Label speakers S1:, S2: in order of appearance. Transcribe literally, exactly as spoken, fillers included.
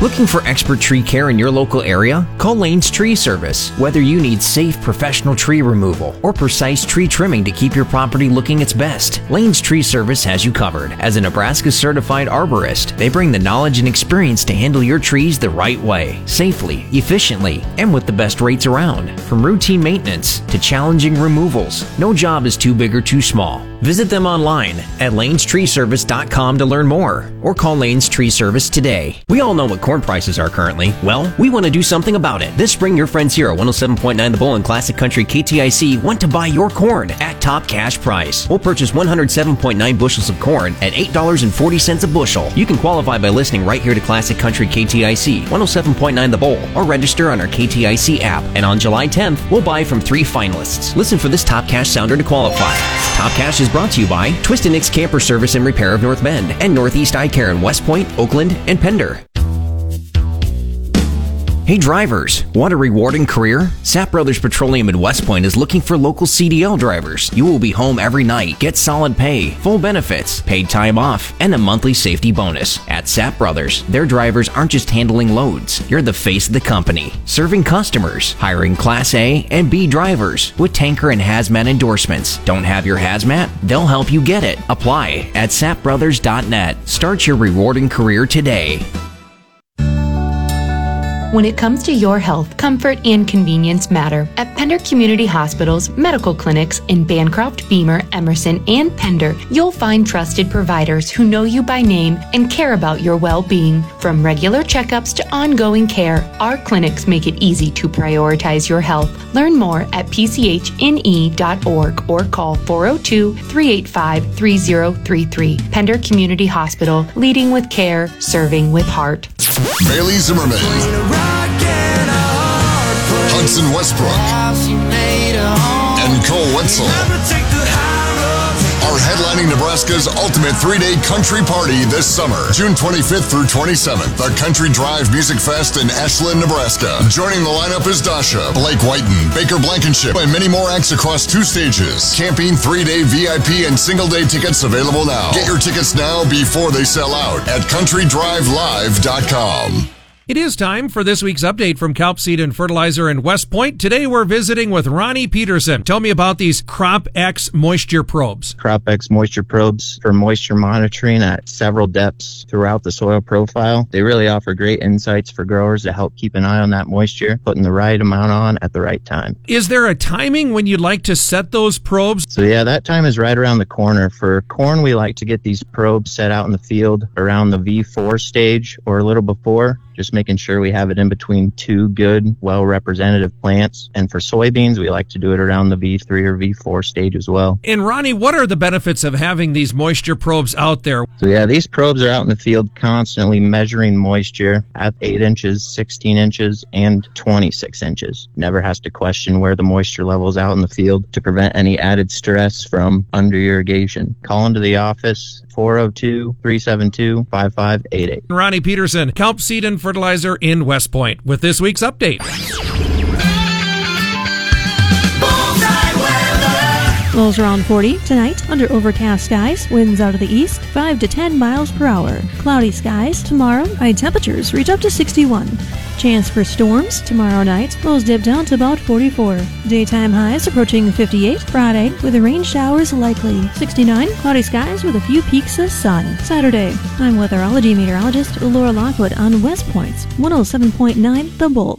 S1: Looking for expert tree care in your local area? Call Lane's Tree Service. Whether you need safe professional tree removal or precise tree trimming to keep your property looking its best, Lane's Tree Service has you covered. As a Nebraska certified arborist, they bring the knowledge and experience to handle your trees the right way, safely, efficiently, and with the best rates around. From routine maintenance to challenging removals, no job is too big or too small. Visit them online at lanes tree service dot com to learn more, or call Lane's Tree Service today. We all know what corn prices are currently. Well, we want to do something about it. This spring, your friends here at one oh seven point nine The Bull and Classic Country K T I C want to buy your corn at top cash price. We'll purchase one hundred seven point nine bushels of corn at eight dollars and forty cents a bushel. You can qualify by listening right here to Classic Country K T I C, one oh seven point nine The Bull, or register on our K T I C app. And on July tenth, we'll buy from three finalists. Listen for this Top Cash sounder to qualify. Top Cash is brought to you by Twist and Nick's Camper Service and Repair of North Bend and Northeast Eye Care in West Point, Oakland, and Pender. Hey drivers, want a rewarding career? Sapp Brothers Petroleum in West Point is looking for local C D L drivers. You will be home every night, get solid pay, full benefits, paid time off, and a monthly safety bonus. At Sapp Brothers, their drivers aren't just handling loads. You're the face of the company, serving customers, hiring Class A and B drivers with tanker and hazmat endorsements. Don't have your hazmat? They'll help you get it. Apply at sap brothers dot net. Start your rewarding career today.
S2: When it comes to your health, comfort and convenience matter. At Pender Community Hospitals, medical clinics in Bancroft, Beamer, Emerson, and Pender, you'll find trusted providers who know you by name and care about your well-being. From regular checkups to ongoing care, our clinics make it easy to prioritize your health. Learn more at p c h n e dot org or call four oh two, three eight five, three oh three three. Pender Community Hospital, leading with care, serving with heart.
S3: Bailey Zimmerman, Hudson Westbrook, and Cole Wetzel are headlining Nebraska's ultimate three-day country party this summer, June twenty-fifth through twenty-seventh, the Country Drive Music Fest in Ashland, Nebraska. Joining the lineup is Dasha, Blake Whiten, Baker Blankenship, and many more acts across two stages. Camping, three-day V I P, and single-day tickets available now. Get your tickets now before they sell out at country drive live dot com.
S4: It is time for this week's update from Calp Seed and Fertilizer in West Point. Today we're visiting with Ronnie Peterson. Tell me about these Crop X moisture probes.
S5: Crop X moisture probes for moisture monitoring at several depths throughout the soil profile. They really offer great insights for growers to help keep an eye on that moisture, putting the right amount on at the right time.
S4: Is there a timing when you'd like to set those probes?
S5: So yeah, that time is right around the corner. For corn, we like to get these probes set out in the field around the V four stage or a little before, just making sure we have it in between two good, well-representative plants. And for soybeans, we like to do it around the V three or V four stage as well.
S4: And Ronnie, what are the benefits of having these moisture probes out there?
S5: So yeah, these probes are out in the field constantly measuring moisture at eight inches, sixteen inches, and twenty-six inches. Never has to question where the moisture level is out in the field to prevent any added stress from under irrigation. Call into the office, four oh two, three seven two, five five eight eight.
S4: Ronnie Peterson, Calp Seed and Fertilizer in West Point, with this week's update.
S6: Lows around forty tonight under overcast skies, winds out of the east, five to ten miles per hour. Cloudy skies tomorrow, high temperatures reach up to sixty-one. Chance for storms tomorrow night, lows dip down to about forty-four. Daytime highs approaching fifty-eight Friday with the rain showers likely. sixty-nine, cloudy skies with a few peaks of sun. Saturday, I'm weatherology meteorologist Laura Lockwood on West Point's one oh seven point nine The Bull.